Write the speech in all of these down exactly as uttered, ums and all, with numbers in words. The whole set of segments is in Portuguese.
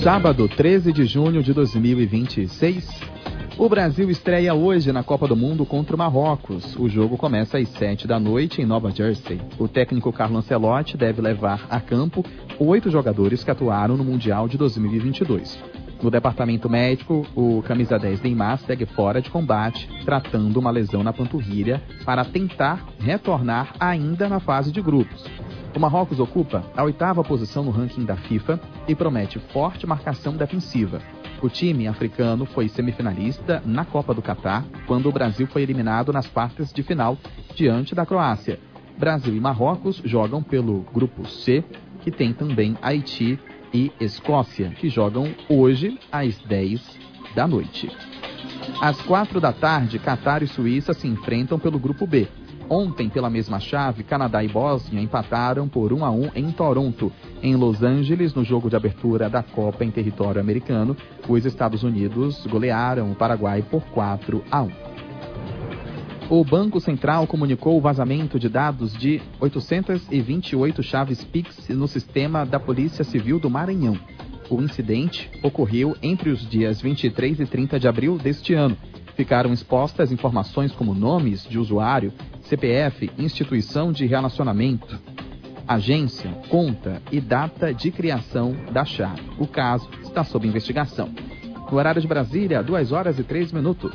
Sábado, treze de junho de dois mil e vinte e seis, o Brasil estreia hoje na Copa do Mundo contra o Marrocos. O jogo começa às sete da noite em Nova Jersey. O técnico Carlo Ancelotti deve levar a campo oito jogadores que atuaram no Mundial de dois mil e vinte e dois. No departamento médico, o camisa dez Neymar segue fora de combate, tratando uma lesão na panturrilha para tentar retornar ainda na fase de grupos. O Marrocos ocupa a oitava posição no ranking da FIFA e promete forte marcação defensiva. O time africano foi semifinalista na Copa do Catar, quando o Brasil foi eliminado nas quartas de final diante da Croácia. Brasil e Marrocos jogam pelo Grupo C, que tem também Haiti e Escócia, que jogam hoje às dez da noite. Às quatro da tarde, Catar e Suíça se enfrentam pelo Grupo B. Ontem, pela mesma chave, Canadá e Bósnia empataram por um a um em Toronto. Em Los Angeles, no jogo de abertura da Copa em território americano, os Estados Unidos golearam o Paraguai por quatro a um. O Banco Central comunicou o vazamento de dados de oitocentas e vinte e oito chaves Pix no sistema da Polícia Civil do Maranhão. O incidente ocorreu entre os dias vinte e três e trinta de abril deste ano. Ficaram expostas informações como nomes de usuário, C P F, instituição de relacionamento, agência, conta e data de criação da chave. O caso está sob investigação. No horário de Brasília, duas horas e três minutos.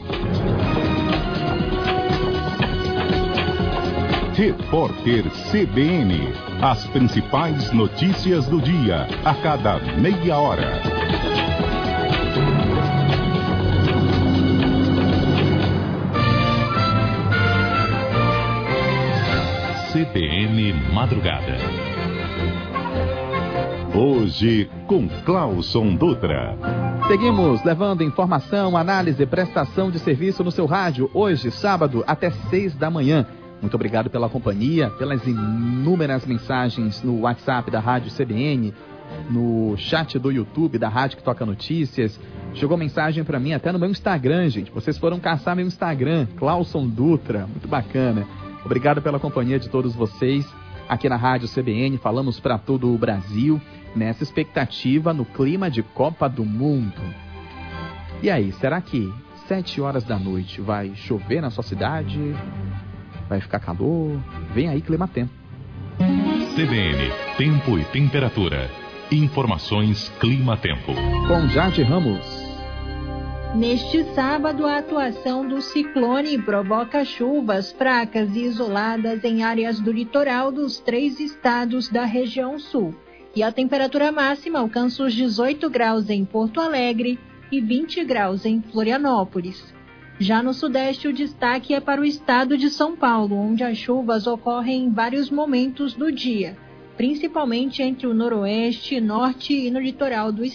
Repórter C B N. As principais notícias do dia, a cada meia hora. C B N Madrugada. Hoje com Clauson Dutra. Seguimos levando informação, análise e prestação de serviço no seu rádio. Hoje, sábado, até seis da manhã. Muito obrigado pela companhia, pelas inúmeras mensagens no WhatsApp da Rádio C B N, no chat do YouTube da Rádio que Toca Notícias. Chegou mensagem para mim até no meu Instagram, gente. Vocês foram caçar meu Instagram, Clauson Dutra. Muito bacana. Obrigado pela companhia de todos vocês aqui na Rádio C B N. Falamos para todo o Brasil nessa expectativa no clima de Copa do Mundo. E aí, será que sete horas da noite vai chover na sua cidade? Vai ficar calor? Vem aí, Clima Tempo. C B N, tempo e temperatura. Informações Clima Tempo. Com Jade Ramos. Neste sábado, a atuação do ciclone provoca chuvas fracas e isoladas em áreas do litoral dos três estados da região sul. E a temperatura máxima alcança os dezoito graus em Porto Alegre e vinte graus em Florianópolis. Já no Sudeste, o destaque é para o estado de São Paulo, onde as chuvas ocorrem em vários momentos do dia, principalmente entre o Noroeste, Norte e no litoral do estado.